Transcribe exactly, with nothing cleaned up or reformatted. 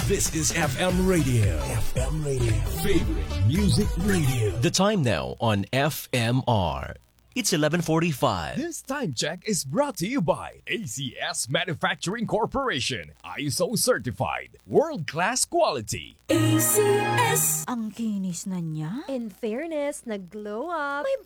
This is F M Radio. F M Radio. Favorite Music Radio. The time now on F M R. It's eleven forty-five. This time check is brought to you by A C S Manufacturing Corporation. I S O certified. World-class quality. A C S. Ang kinis na niya. In fairness, nag-glow up. May